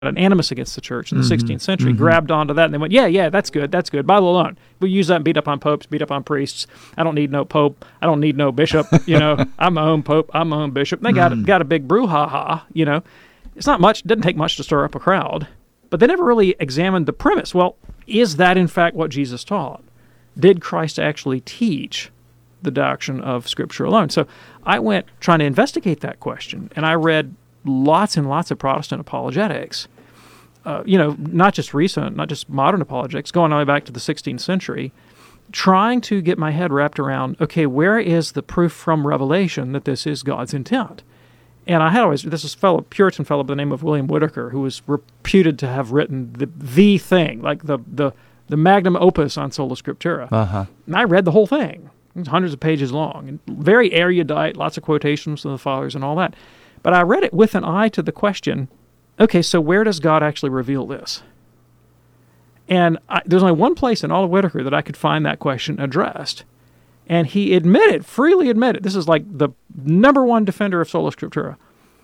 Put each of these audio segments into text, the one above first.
an animus against the church in the 16th century, grabbed onto that, and they went, yeah, that's good, Bible alone. We use that and beat up on popes, beat up on priests. I don't need no pope. I don't need no bishop. I'm my own pope. I'm my own bishop. And they got a big brouhaha. It's not much. It didn't take much to stir up a crowd. But they never really examined the premise. Well, is that in fact what Jesus taught? Did Christ actually teach the doctrine of Scripture alone? So I went trying to investigate that question, and I read lots and lots of Protestant apologetics, not just recent, not just modern apologetics, going all the way back to the 16th century, trying to get my head wrapped around, okay, where is the proof from Revelation that this is God's intent? And I had this is Puritan fellow by the name of William Whitaker, who was reputed to have written the thing, like the magnum opus on Sola Scriptura. And I read the whole thing. It was hundreds of pages long, and very erudite, lots of quotations from the fathers and all that. But I read it with an eye to the question, okay, so where does God actually reveal this? And there's only one place in all of Whitaker that I could find that question addressed. And he freely admitted, this is like the number one defender of Sola Scriptura,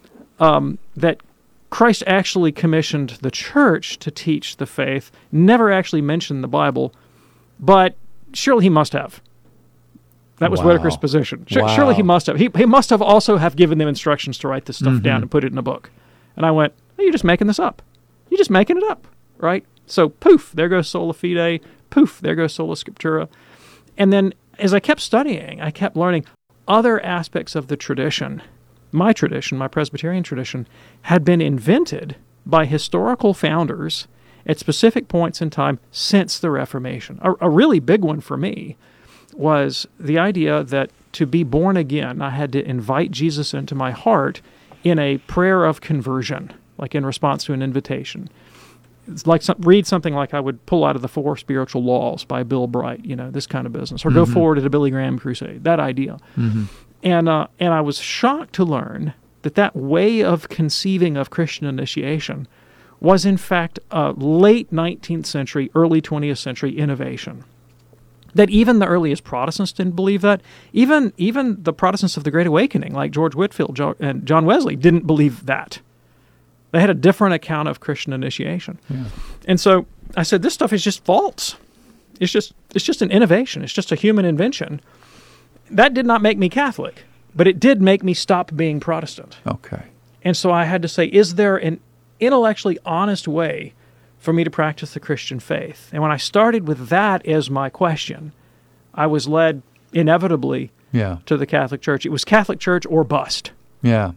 that Christ actually commissioned the church to teach the faith, never actually mentioned the Bible, but surely he must have. That was Whitaker's position. Surely he must have. He must have also have given them instructions to write this stuff down and put it in a book. And I went, oh, you're just making this up. You're just making it up, right? So poof, there goes Sola Fide. Poof, there goes Sola Scriptura. And then as I kept studying, I kept learning other aspects of the tradition. My Presbyterian tradition, had been invented by historical founders at specific points in time since the Reformation. A really big one for me was the idea that to be born again, I had to invite Jesus into my heart in a prayer of conversion, like in response to an invitation. It's like read something like I would pull out of the Four Spiritual Laws by Bill Bright, this kind of business, or go forward at a Billy Graham crusade, that idea. And I was shocked to learn that way of conceiving of Christian initiation was in fact a late 19th century, early 20th century innovation. That even the earliest Protestants didn't believe that. Even the Protestants of the Great Awakening, like George Whitefield and John Wesley, didn't believe that. They had a different account of Christian initiation. Yeah. And so I said, this stuff is just false. It's just an innovation. It's just a human invention. That did not make me Catholic, but it did make me stop being Protestant. Okay. And so I had to say, is there an intellectually honest way for me to practice the Christian faith? And when I started with that as my question, I was led inevitably to the Catholic Church. It was Catholic Church or bust. Yeah.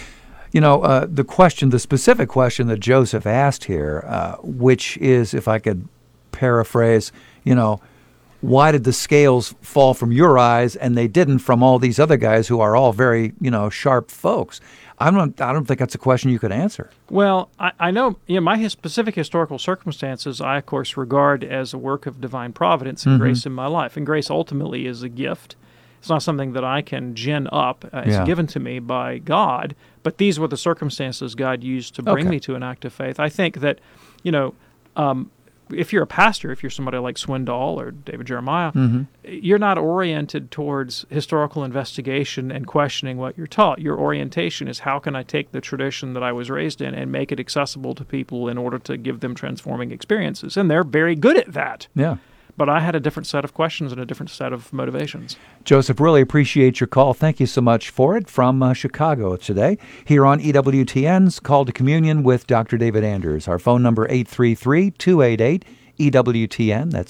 The specific question that Joseph asked here, which is, if I could paraphrase, why did the scales fall from your eyes and they didn't from all these other guys who are all very, sharp folks? I don't think that's a question you could answer. Well, I know my specific historical circumstances I, of course, regard as a work of divine providence and grace in my life. And grace ultimately is a gift. It's not something that I can gin up. It's given to me by God. But these were the circumstances God used to bring me to an act of faith. I think that, if you're a pastor, if you're somebody like Swindoll or David Jeremiah, you're not oriented towards historical investigation and questioning what you're taught. Your orientation is, how can I take the tradition that I was raised in and make it accessible to people in order to give them transforming experiences? And they're very good at that. Yeah. But I had a different set of questions and a different set of motivations. Joseph, really appreciate your call. Thank you so much for it from Chicago today. Here on EWTN's Call to Communion with Dr. David Anders. Our phone number 833-288-EWTN. That's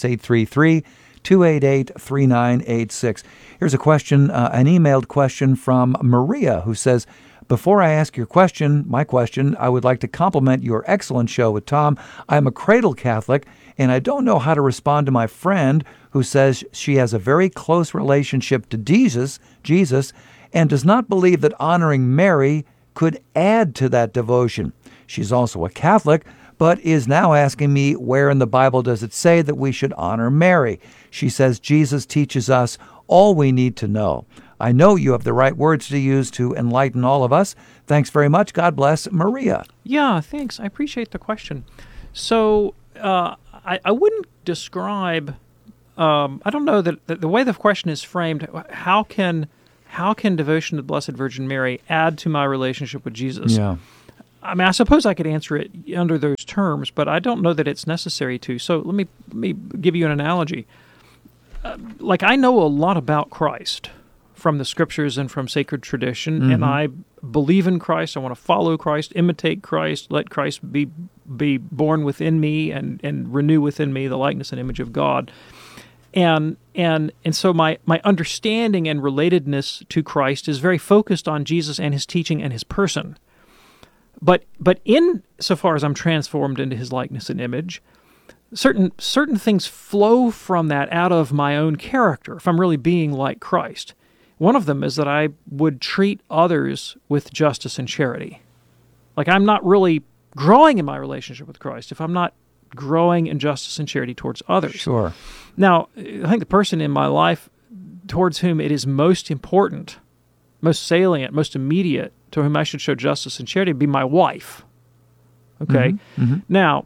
833-288-3986. Here's a question, an emailed question from Maria, who says, before I ask your question, I would like to compliment your excellent show with Tom. I am a cradle Catholic, and I don't know how to respond to my friend who says she has a very close relationship to Jesus, and does not believe that honoring Mary could add to that devotion. She's also a Catholic, but is now asking me where in the Bible does it say that we should honor Mary. She says Jesus teaches us all we need to know. I know you have the right words to use to enlighten all of us. Thanks very much. God bless, Maria. Yeah, thanks. I appreciate the question. So I wouldn't describe, I don't know that the way the question is framed, how can devotion to the Blessed Virgin Mary add to my relationship with Jesus? Yeah. I mean, I suppose I could answer it under those terms, but I don't know that it's necessary to. So let me give you an analogy. Like, I know a lot about Christ from the Scriptures and from sacred tradition, and I believe in Christ. I want to follow Christ, imitate Christ, let Christ be born within me and renew within me the likeness and image of God. And so my understanding and relatedness to Christ is very focused on Jesus and his teaching and his person. But in so far as I'm transformed into his likeness and image, certain things flow from that out of my own character, if I'm really being like Christ. One of them is that I would treat others with justice and charity. Like, I'm not really growing in my relationship with Christ if I'm not growing in justice and charity towards others. Sure. Now, I think the person in my life towards whom it is most important, most salient, most immediate, to whom I should show justice and charity would be my wife. Okay? Now,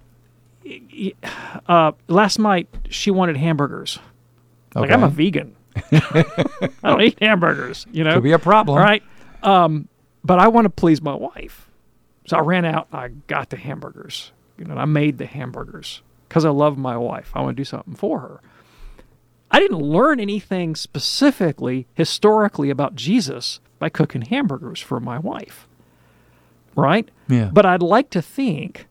last night she wanted hamburgers. Okay. Like, I'm a vegan. I don't eat hamburgers, Could be a problem. All right? But I want to please my wife. So I ran out and I got the hamburgers. And I made the hamburgers because I love my wife. I want to do something for her. I didn't learn anything specifically, historically, about Jesus by cooking hamburgers for my wife. Right? Yeah. But I'd like to think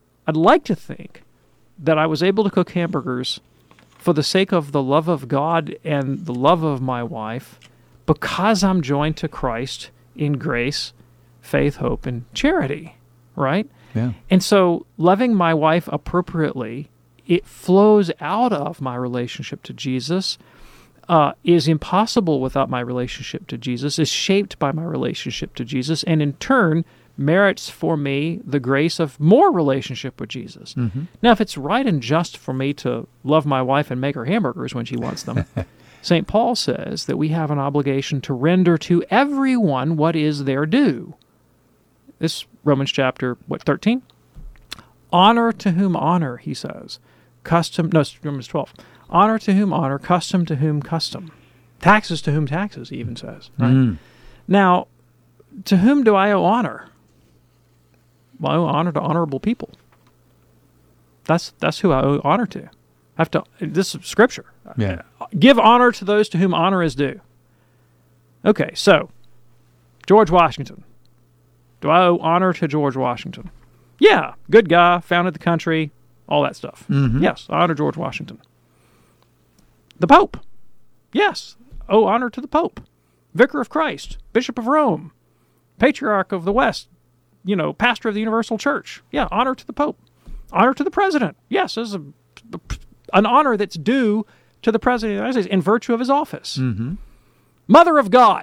that I was able to cook hamburgers for the sake of the love of God and the love of my wife, because I'm joined to Christ in grace, faith, hope, and charity, right? Yeah. And so loving my wife appropriately, it flows out of my relationship to Jesus, is impossible without my relationship to Jesus, is shaped by my relationship to Jesus, and in turn merits for me the grace of more relationship with Jesus. Now, if it's right and just for me to love my wife and make her hamburgers when she wants them, St. Paul says that we have an obligation to render to everyone what is their due. This Romans chapter, 13? Honor to whom honor, he says. Romans 12. Honor to whom honor, custom to whom custom. Taxes to whom taxes, he even says. Right? Now, to whom do I owe honor? Well, I owe honor to honorable people. That's who I owe honor to. This is Scripture. Yeah. Give honor to those to whom honor is due. Okay, so, George Washington. Do I owe honor to George Washington? Yeah, good guy, founded the country, all that stuff. Yes, I honor George Washington. The Pope. Yes, owe honor to the Pope. Vicar of Christ, Bishop of Rome, Patriarch of the West, pastor of the Universal Church. Yeah, honor to the Pope. Honor to the President. Yes, this is an honor that's due to the President of the United States in virtue of his office. Mother of God.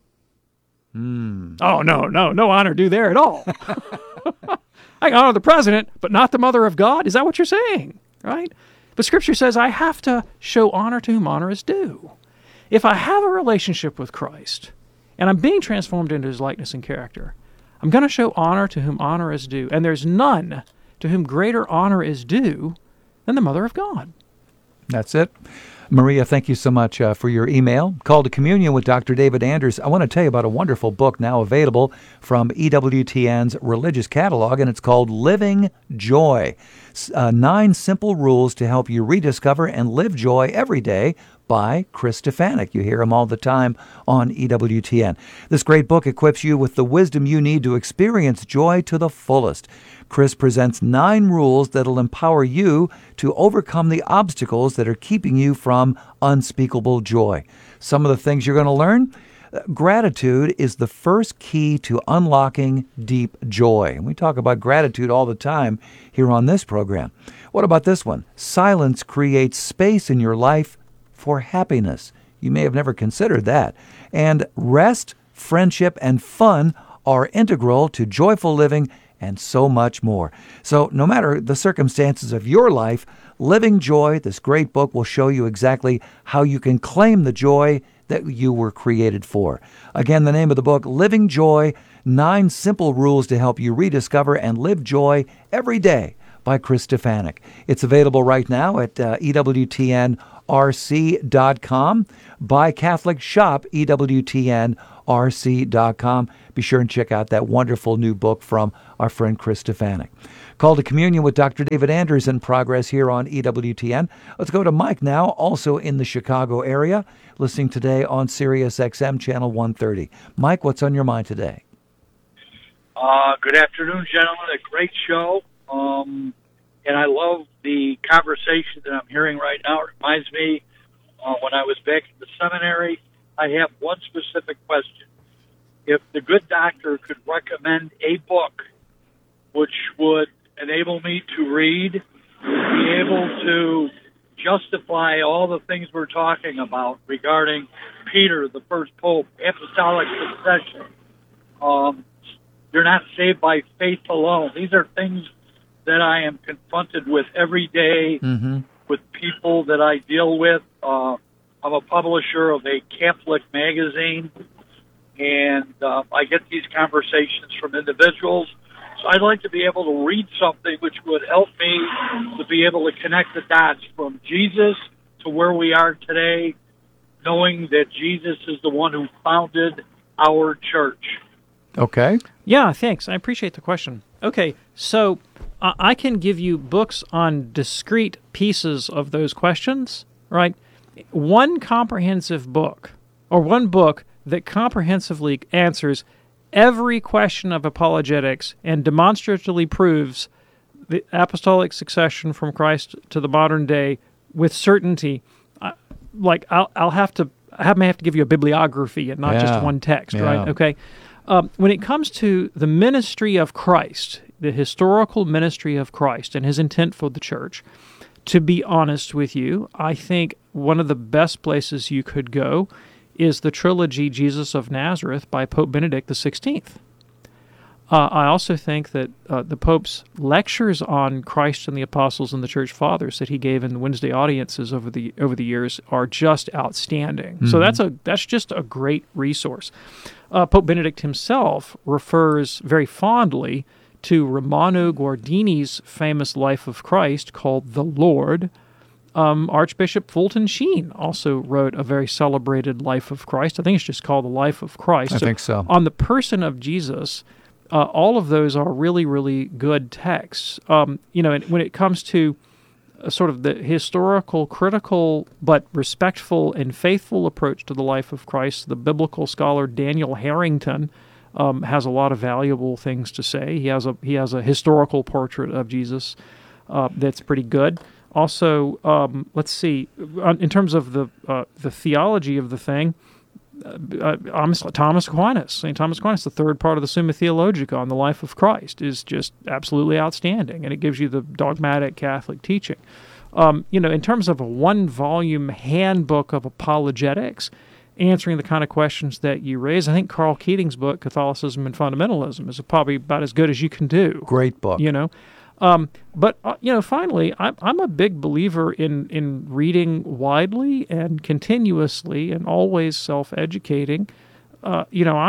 Oh, no honor due there at all. I honor the President, but not the Mother of God. Is that what you're saying? Right? But Scripture says I have to show honor to whom honor is due. If I have a relationship with Christ, and I'm being transformed into his likeness and character, I'm going to show honor to whom honor is due. And there's none to whom greater honor is due than the Mother of God. That's it. Maria, thank you so much for your email. Call to Communion with Dr. David Anders. I want to tell you about a wonderful book now available from EWTN's religious catalog, and it's called Living Joy. 9 Simple Rules to Help You Rediscover and Live Joy Every Day by Chris Stefanik. You hear him all the time on EWTN. This great book equips you with the wisdom you need to experience joy to the fullest. Chris presents 9 rules that'll empower you to overcome the obstacles that are keeping you from unspeakable joy. Some of the things you're going to learn: gratitude is the first key to unlocking deep joy. And we talk about gratitude all the time here on this program. What about this one? Silence creates space in your life for happiness. You may have never considered that. And rest, friendship, and fun are integral to joyful living, and so much more. So no matter the circumstances of your life, Living Joy, this great book, will show you exactly how you can claim the joy that you were created for. Again, the name of the book, Living Joy, 9 Simple Rules to Help You Rediscover and Live Joy Every Day by Chris Stefanik. It's available right now at EWTNRC.com. Buy Catholic, shop EWTNRC.com. rc.com. Be sure and check out that wonderful new book from our friend Chris Stefanik. Call to Communion with Dr. David Anders in progress here on EWTN. Let's go to Mike now, also in the Chicago area, listening today on Sirius XM Channel 130. Mike, what's on your mind today? Good afternoon, gentlemen. A great show. And I love the conversation that I'm hearing right now. It reminds me when I was back in the seminary. I have one specific question. If the good doctor could recommend a book which would enable me to read, be able to justify all the things we're talking about regarding Peter, the first pope, apostolic succession, you're not saved by faith alone. These are things that I am confronted with every day with people that I deal with. I'm a publisher of a Catholic magazine, and I get these conversations from individuals. So I'd like to be able to read something which would help me to be able to connect the dots from Jesus to where we are today, knowing that Jesus is the one who founded our church. Okay. Yeah, thanks. I appreciate the question. Okay, so I can give you books on discrete pieces of those questions, right? One comprehensive book, or one book that comprehensively answers every question of apologetics and demonstratively proves the apostolic succession from Christ to the modern day with certainty. I may have to give you a bibliography and not just one text, right? Okay. When it comes to the ministry of Christ, the historical ministry of Christ and his intent for the church, to be honest with you, I think one of the best places you could go is the trilogy Jesus of Nazareth by Pope Benedict XVI. I also think that the Pope's lectures on Christ and the Apostles and the Church Fathers that he gave in the Wednesday audiences over the years are just outstanding. So that's just a great resource. Pope Benedict himself refers very fondly to Romano Guardini's famous Life of Christ called The Lord. Archbishop Fulton Sheen also wrote a very celebrated Life of Christ. I think it's just called The Life of Christ. I think so. On the person of Jesus, all of those are really, really good texts. And when it comes to sort of the historical, critical, but respectful and faithful approach to the life of Christ, the biblical scholar Daniel Harrington has a lot of valuable things to say. He has a historical portrait of Jesus that's pretty good. Also, let's see, in terms of the theology of the thing, Thomas Aquinas, St. Thomas Aquinas, the third part of the Summa Theologica on the life of Christ is just absolutely outstanding, and it gives you the dogmatic Catholic teaching. In terms of a one-volume handbook of apologetics, answering the kind of questions that you raise, I think Carl Keating's book, Catholicism and Fundamentalism, is probably about as good as you can do. Great book. But finally, I'm a big believer in reading widely and continuously and always self-educating. I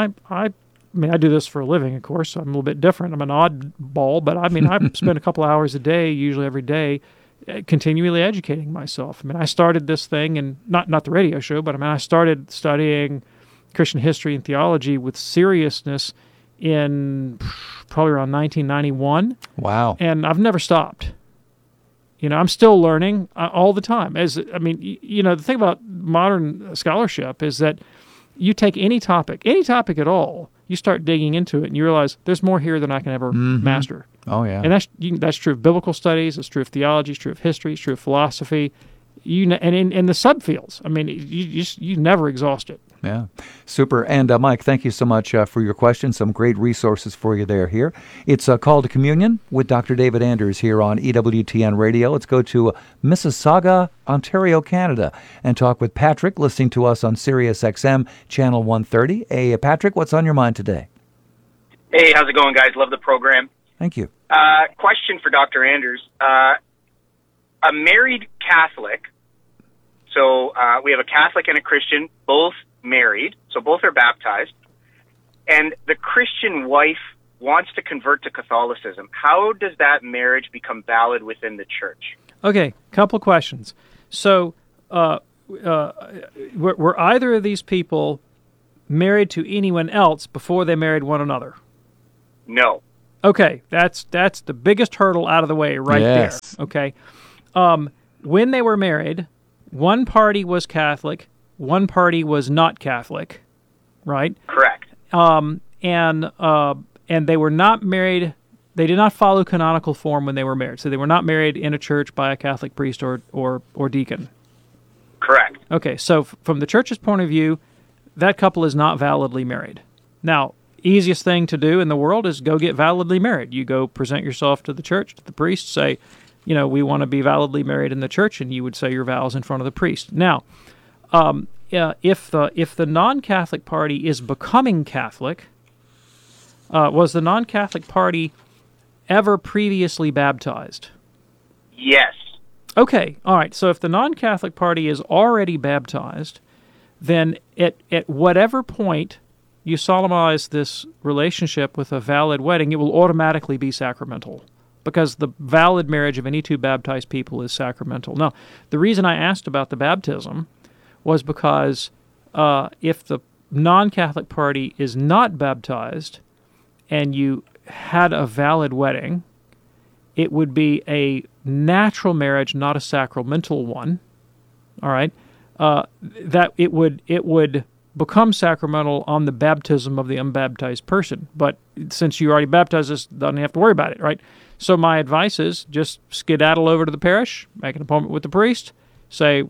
do this for a living, of course, so I'm a little bit different. I'm an oddball, but I spend a couple hours a day, usually every day, continually educating myself. I started this thing, and not the radio show, but I started studying Christian history and theology with seriousness in probably around 1991. Wow. And I've never stopped. I'm still learning all the time. The thing about modern scholarship is that you take any topic at all, you start digging into it, and you realize there's more here than I can ever master. Oh, yeah. And that's true of biblical studies, it's true of theology, it's true of history, it's true of philosophy, and in the subfields. You never exhaust it. Yeah, super. And Mike, thank you so much for your question. Some great resources for you here. It's a Call to Communion with Dr. David Anders here on EWTN Radio. Let's go to Mississauga, Ontario, Canada, and talk with Patrick, listening to us on Sirius XM Channel 130. Hey, Patrick, what's on your mind today? Hey, how's it going, guys? Love the program. Thank you. Question for Dr. Anders. A married Catholic, so we have a Catholic and a Christian, both married, so both are baptized, and the Christian wife wants to convert to Catholicism. How does that marriage become valid within the church? Okay, couple questions. So were either of these people married to anyone else before they married one another? No. Okay, that's the biggest hurdle out of the way right there. Okay. When they were married, one party was Catholic, one party was not Catholic, right? Correct. And they were not married. They did not follow canonical form when they were married. So they were not married in a church by a Catholic priest or deacon. Correct. Okay, so from the church's point of view, that couple is not validly married. Now, easiest thing to do in the world is go get validly married. You go present yourself to the church, to the priest, say, we want to be validly married in the church, and you would say your vows in front of the priest. Now, if the non-Catholic party is becoming Catholic, was the non-Catholic party ever previously baptized? Yes. Okay, all right. So if the non-Catholic party is already baptized, then at whatever point you solemnize this relationship with a valid wedding, it will automatically be sacramental, because the valid marriage of any two baptized people is sacramental. Now, the reason I asked about the baptism was because if the non-Catholic party is not baptized and you had a valid wedding, it would be a natural marriage, not a sacramental one. All right, that it would become sacramental on the baptism of the unbaptized person. But since you already baptized us, don't have to worry about it, right? So my advice is just skedaddle over to the parish, make an appointment with the priest, say,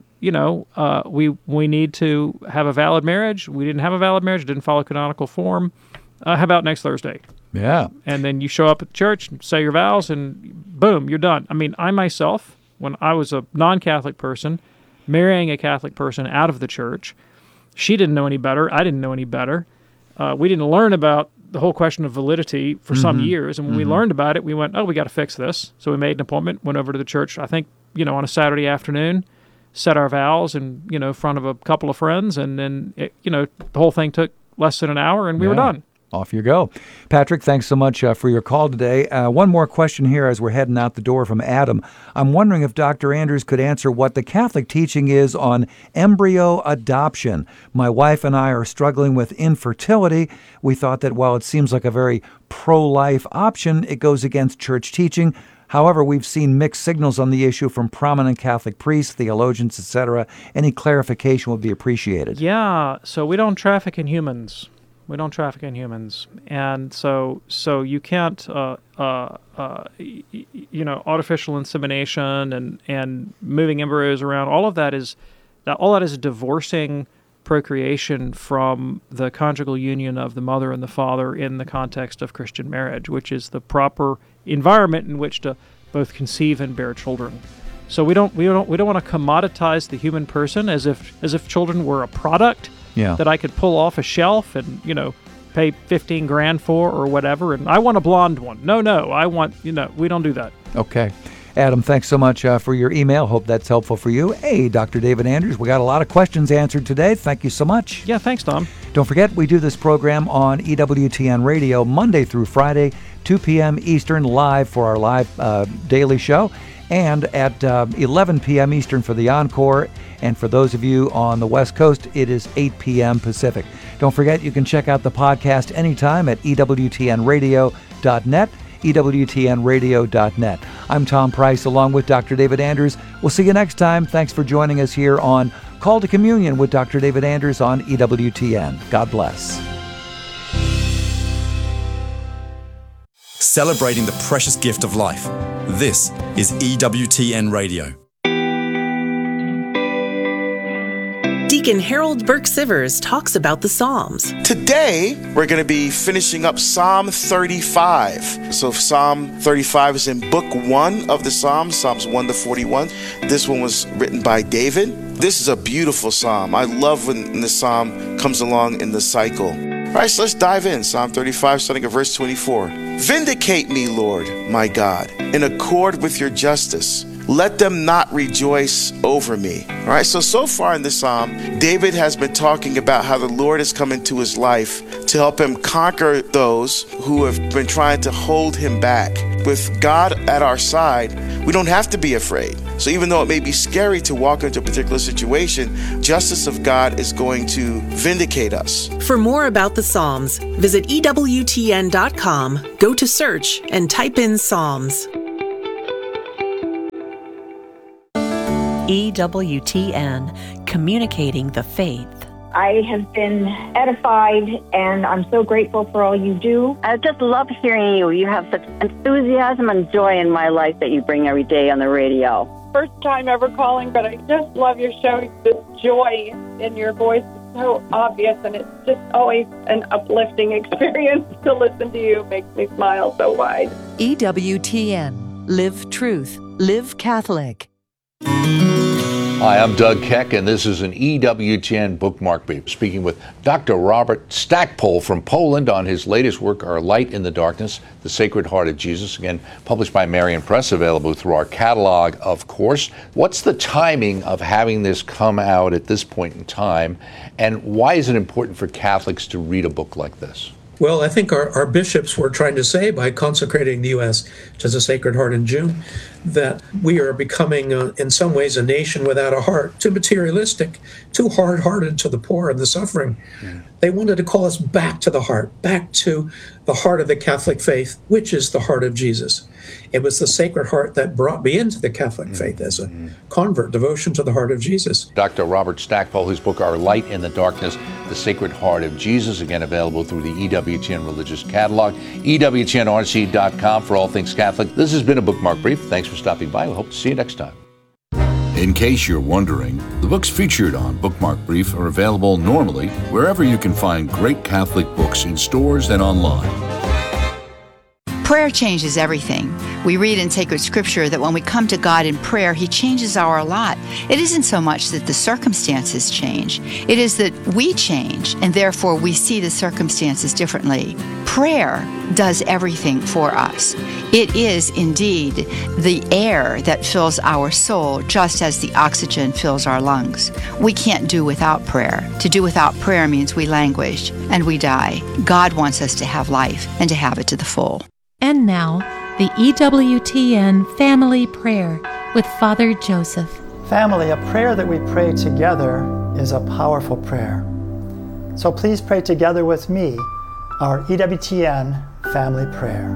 we need to have a valid marriage. We didn't have a valid marriage, didn't follow canonical form. How about next Thursday? Yeah. And then you show up at church, say your vows, and boom, you're done. I mean, I myself, when I was a non-Catholic person, marrying a Catholic person out of the church, she didn't know any better. I didn't know any better. We didn't learn about the whole question of validity for some years. And when we learned about it, we went, we got to fix this. So we made an appointment, went over to the church, I think, on a Saturday afternoon, said our vows in front of a couple of friends. And then, the whole thing took less than an hour and we were done. Off you go. Patrick, thanks so much for your call today. One more question here as we're heading out the door from Adam. I'm wondering if Dr. Anders could answer what the Catholic teaching is on embryo adoption. My wife and I are struggling with infertility. We thought that while it seems like a very pro-life option, it goes against church teaching. However, we've seen mixed signals on the issue from prominent Catholic priests, theologians, etc. Any clarification would be appreciated. Yeah, so we don't traffic in humans. And so you can't, artificial insemination and moving embryos around. All that is divorcing procreation from the conjugal union of the mother and the father in the context of Christian marriage, which is the proper environment in which to both conceive and bear children. So we don't want to commoditize the human person as if children were a product. Yeah. That I could pull off a shelf and, pay $15,000 for or whatever. And I want a blonde one. No, I want, we don't do that. Okay. Adam, thanks so much for your email. Hope that's helpful for you. Hey, Dr. David Anders, we got a lot of questions answered today. Thank you so much. Yeah, thanks, Tom. Don't forget, we do this program on EWTN Radio Monday through Friday, 2 p.m. Eastern, live for our live daily show, and at 11 p.m. Eastern for the encore. And for those of you on the West Coast, it is 8 p.m. Pacific. Don't forget, you can check out the podcast anytime at EWTNradio.net, EWTNradio.net. I'm Tom Price, along with Dr. David Anders. We'll see you next time. Thanks for joining us here on Call to Communion with Dr. David Anders on EWTN. God bless. Celebrating the precious gift of life. This is EWTN Radio. Deacon Harold Burke-Sivers talks about the Psalms. Today, we're going to be finishing up Psalm 35. So Psalm 35 is in book 1 of the Psalms, Psalms 1 to 41. This one was written by David. This is a beautiful psalm. I love when the psalm comes along in the cycle. All right, so let's dive in. Psalm 35, starting at verse 24. Vindicate me, Lord, my God, in accord with your justice. Let them not rejoice over me. All right, so far in this psalm, David has been talking about how the Lord has come into his life to help him conquer those who have been trying to hold him back. with God at our side, we don't have to be afraid. So even though it may be scary to walk into a particular situation, justice of God is going to vindicate us. For more about the Psalms, visit EWTN.com, go to search, and type in Psalms. EWTN, communicating the faith. I have been edified, and I'm so grateful for all you do. I just love hearing you. You have such enthusiasm and joy in my life that you bring every day on the radio. First time ever calling, but I just love your show. The joy in your voice is so obvious, and it's just always an uplifting experience to listen to you. It makes me smile so wide. EWTN, live truth, live Catholic. Hi, I'm Doug Keck, and this is an EWTN bookmark brief, speaking with Dr. Robert Stackpole from Poland on his latest work, Our Light in the Darkness, The Sacred Heart of Jesus, again, published by Marian Press, available through our catalog, of course. What's the timing of having this come out at this point in time, and why is it important for Catholics to read a book like this? Well, I think our bishops were trying to say, by consecrating the U.S. to the Sacred Heart in June, that we are becoming, in some ways, a nation without a heart, too materialistic, too hard-hearted to the poor and the suffering. They wanted to call us back to the heart, back to the heart of the Catholic faith, which is the heart of Jesus. It was the Sacred Heart that brought me into the Catholic faith as a convert, devotion to the heart of Jesus. Dr. Robert Stackpole, whose book, Our Light in the Darkness, The Sacred Heart of Jesus, again available through the EWTN Religious Catalog, EWTNRC.com for all things Catholic. This has been a Bookmark Brief. Thanks for stopping by. We hope to see you next time. In case you're wondering, the books featured on Bookmark Brief are available normally wherever you can find great Catholic books in stores and online. Prayer changes everything. We read in sacred scripture that when we come to God in prayer, He changes our lot. It isn't so much that the circumstances change. It is that we change, and therefore we see the circumstances differently. Prayer does everything for us. It is indeed the air that fills our soul, just as the oxygen fills our lungs. We can't do without prayer. To do without prayer means we languish and we die. God wants us to have life and to have it to the full. And now, the EWTN Family Prayer with Father Joseph. Family, a prayer that we pray together is a powerful prayer. So please pray together with me our EWTN Family Prayer.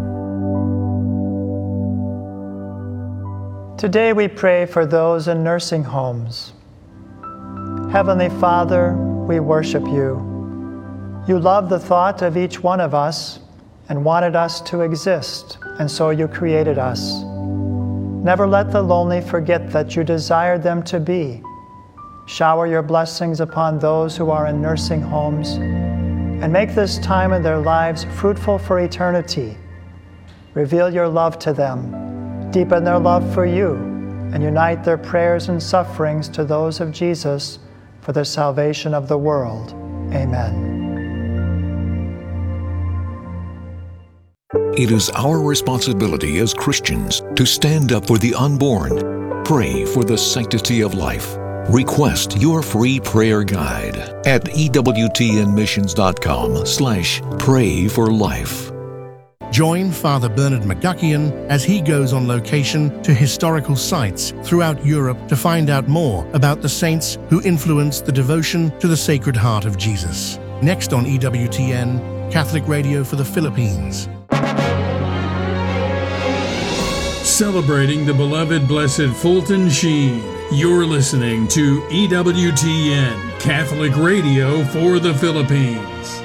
Today we pray for those in nursing homes. Heavenly Father, we worship you. You love the thought of each one of us and wanted us to exist, and so you created us. Never let the lonely forget that you desired them to be. Shower your blessings upon those who are in nursing homes, and make this time in their lives fruitful for eternity. Reveal your love to them, deepen their love for you, and unite their prayers and sufferings to those of Jesus for the salvation of the world. Amen. It is our responsibility as Christians to stand up for the unborn, pray for the sanctity of life. Request your free prayer guide at EWTNmissions.com/pray for life. Join Father Bernard McGuckian as he goes on location to historical sites throughout Europe to find out more about the saints who influenced the devotion to the Sacred Heart of Jesus. Next on EWTN, Catholic Radio for the Philippines. Celebrating the beloved Blessed Fulton Sheen, you're listening to EWTN, Catholic Radio for the Philippines.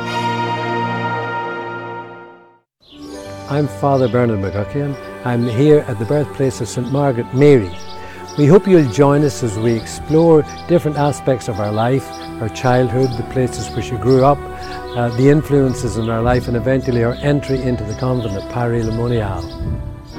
I'm Father Bernard McGuckian. I'm here at the birthplace of St. Margaret Mary. We hope you'll join us as we explore different aspects of our life, our childhood, the places where she grew up, the influences in our life, and eventually our entry into the convent at Paris-le-Monial.